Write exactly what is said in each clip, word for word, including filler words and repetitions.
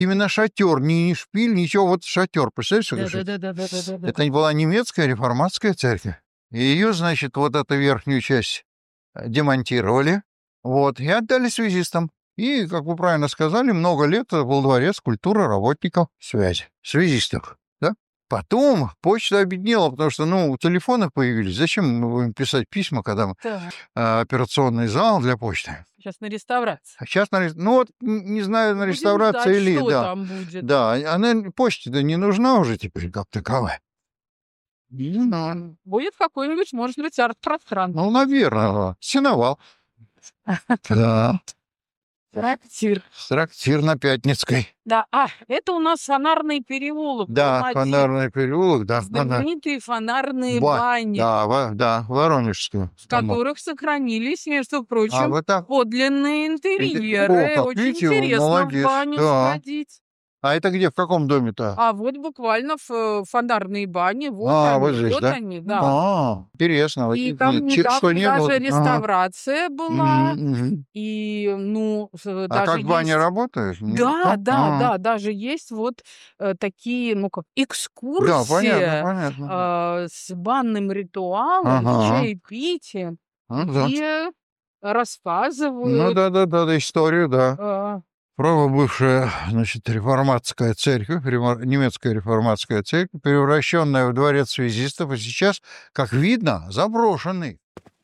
Именно шатер, не, не шпиль, ничего, вот шатер. Представляешь, что Да, это? да, да, да, да, да, да. Это была немецкая реформатская церковь. И ее, значит, вот эту верхнюю часть демонтировали, вот, и отдали связистам. И, как вы правильно сказали, много лет был дворец культуры работников связи, связистов, да? Потом почта обеднела, потому что, ну, телефоны появились. Зачем мы будем писать письма, когда Так. а, операционный зал для почты? Сейчас на реставрации. А сейчас, на, рес- ну вот, н- не знаю, на Будем реставрации ждать, или, что да. там будет. Да, она почте-то не нужна уже теперь как таковая. Не знаю. Будет какой-нибудь, может быть, арт-пространство. Ну, наверное, сеновал. Да, Трактир. трактир на Пятницкой. Да, а, это у нас фонарный переулок. в Да, Алмате. фонарный переулок, да. фонарь- Знаменитые фонарные Ба- бани, Да, во- да, Воронежскую. в Там. которых сохранились, между А прочим, вот так. подлинные интерьеры. О, как Очень видите, вы интересно молодец, в баню да. сходить. А это где, в каком доме-то? А вот буквально в э, фонарные бани, вот А, они, вот здесь, вот да? они, да. А, интересно. вот И не- там че- что недавно не было? даже Ага. реставрация была, Мгм, мгм. и, ну, с- А даже как баня есть... работает? Не Да, так? да, А, да, даже есть вот э, такие, ну как, Да, понятно, экскурсии понятно. а, с банным ритуалом, с Ага. чаепитием, Ну да. где Ну рассказывают, да, да, да, да, историю, да. а, Право бывшая, значит, реформатская церковь, ремо- немецкая реформатская церковь, превращенная в дворец связистов, и сейчас, как видно, заброшенный.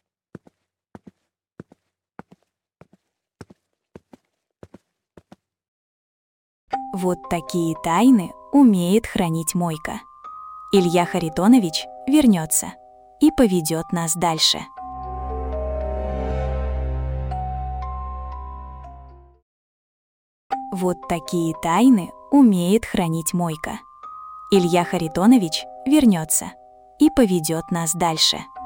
Вот такие тайны умеет хранить Мойка. Илья Харитонович вернется и поведет нас дальше. Вот такие тайны умеет хранить Мойка. Илья Харитонович вернется и поведет нас дальше.